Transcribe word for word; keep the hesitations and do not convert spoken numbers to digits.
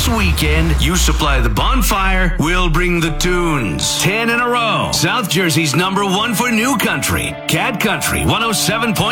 weekend, you supply the bonfire, we'll bring the tunes. Ten in a row. South Jersey's number one for new country. Cat Country one oh seven point